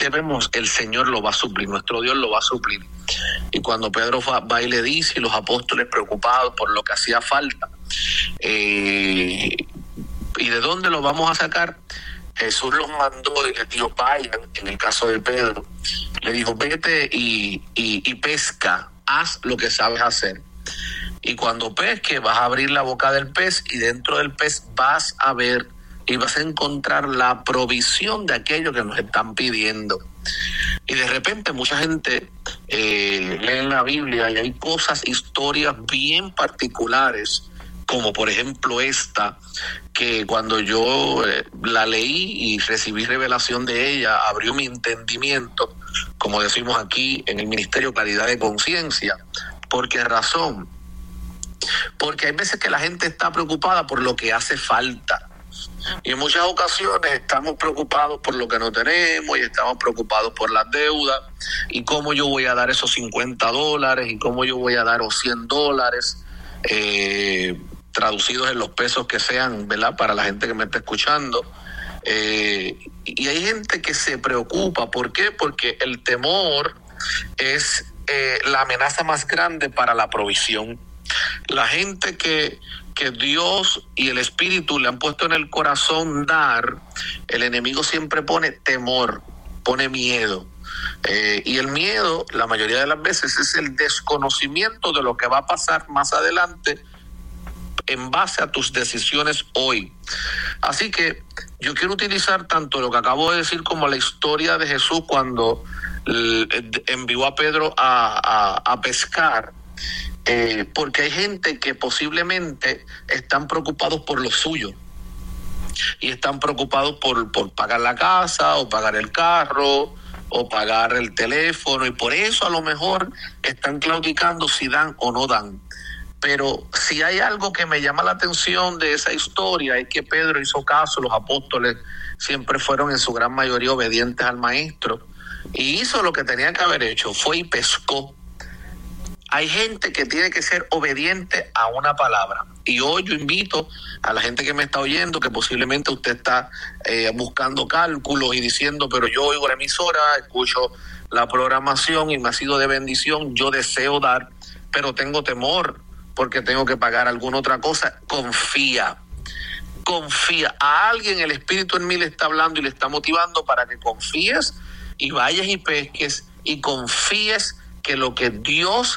debemos, el Señor lo va a suplir, nuestro Dios lo va a suplir. Y cuando Pedro va y le dice, y los apóstoles preocupados por lo que hacía falta, ¿y de dónde lo vamos a sacar? Jesús los mandó y les dijo, vayan, en el caso de Pedro, le dijo, vete y pesca, haz lo que sabes hacer. Y cuando pesques vas a abrir la boca del pez y dentro del pez vas a ver y vas a encontrar la provisión de aquello que nos están pidiendo. Y de repente mucha gente lee la Biblia y hay cosas, historias bien particulares, como por ejemplo esta, que cuando yo la leí y recibí revelación de ella, abrió mi entendimiento, como decimos aquí en el Ministerio Claridad de Conciencia. ¿Por qué razón? Porque hay veces que la gente está preocupada por lo que hace falta. Y en muchas ocasiones estamos preocupados por lo que no tenemos y estamos preocupados por las deudas y cómo yo voy a dar esos $50 y cómo yo voy a dar los $100, traducidos en los pesos que sean, ¿verdad? Para la gente que me está escuchando. Y hay gente que se preocupa. ¿Por qué? Porque el temor es la amenaza más grande para la provisión. La gente que Dios y el Espíritu le han puesto en el corazón dar, el enemigo siempre pone temor, pone miedo. Y el miedo, la mayoría de las veces, es el desconocimiento de lo que va a pasar más adelante en base a tus decisiones hoy. Así que yo quiero utilizar tanto lo que acabo de decir como la historia de Jesús cuando envió a Pedro a pescar, porque hay gente que posiblemente están preocupados por lo suyo y están preocupados por pagar la casa o pagar el carro o pagar el teléfono, y por eso a lo mejor están claudicando si dan o no dan. Pero si hay algo que me llama la atención de esa historia es que Pedro hizo caso, los apóstoles siempre fueron en su gran mayoría obedientes al maestro y hizo lo que tenía que haber hecho, fue y pescó. Hay gente que tiene que ser obediente a una palabra. Y hoy yo invito a la gente que me está oyendo, que posiblemente usted está buscando cálculos y diciendo, pero yo oigo la emisora, escucho la programación y me ha sido de bendición, yo deseo dar, pero tengo temor porque tengo que pagar alguna otra cosa. Confía. A alguien el Espíritu en mí le está hablando y le está motivando para que confíes y vayas y pesques y confíes que lo que Dios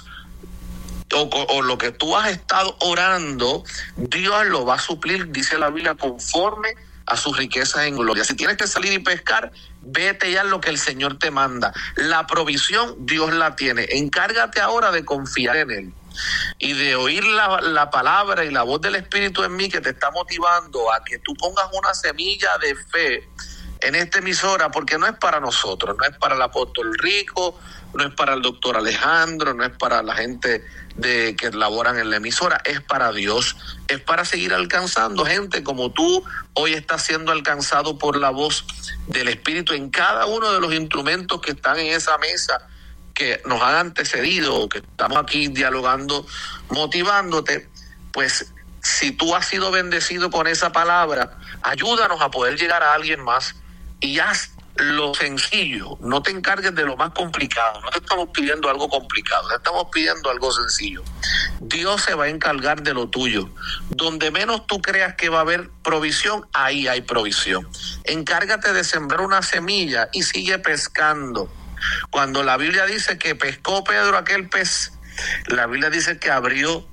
o lo que tú has estado orando, Dios lo va a suplir, dice la Biblia, conforme a sus riquezas en gloria. Si tienes que salir y pescar, vete ya en lo que el Señor te manda. La provisión Dios la tiene. Encárgate ahora de confiar en Él y de oír la palabra y la voz del Espíritu en mí que te está motivando a que tú pongas una semilla de fe en esta emisora, porque no es para nosotros, no es para el apóstol Rico, no es para el doctor Alejandro, no es para la gente que laboran en la emisora, es para Dios, es para seguir alcanzando gente como tú hoy estás siendo alcanzado por la voz del Espíritu en cada uno de los instrumentos que están en esa mesa que nos han antecedido, que estamos aquí dialogando, motivándote. Pues si tú has sido bendecido con esa palabra, ayúdanos a poder llegar a alguien más y haz lo sencillo, no te encargues de lo más complicado, no te estamos pidiendo algo complicado, te estamos pidiendo algo sencillo. Dios se va a encargar de lo tuyo. Donde menos tú creas que va a haber provisión, ahí hay provisión. Encárgate de sembrar una semilla y sigue pescando. Cuando la Biblia dice que pescó Pedro aquel pez, la Biblia dice que abrió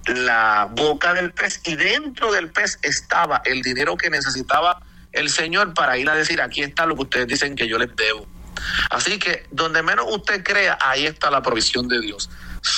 la boca del pez y dentro del pez estaba el dinero que necesitaba el Señor para ir a decir, aquí está lo que ustedes dicen que yo les debo. Así que donde menos usted crea, ahí está la provisión de Dios.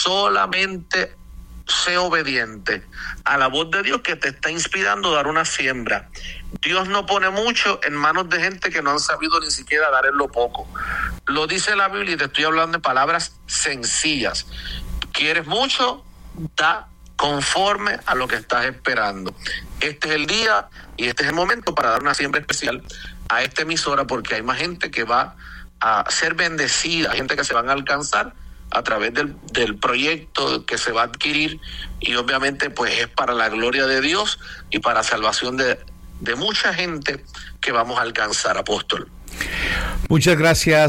Solamente sé obediente a la voz de Dios que te está inspirando a dar una siembra. Dios no pone mucho en manos de gente que no han sabido ni siquiera dar en lo poco. Lo dice la Biblia y te estoy hablando de palabras sencillas. ¿Quieres mucho? Da conforme a lo que estás esperando. Este es el día y este es el momento para dar una siembra especial a esta emisora, porque hay más gente que va a ser bendecida, hay gente que se van a alcanzar a través del proyecto que se va a adquirir, y obviamente pues es para la gloria de Dios y para salvación de mucha gente que vamos a alcanzar, apóstol. Muchas gracias.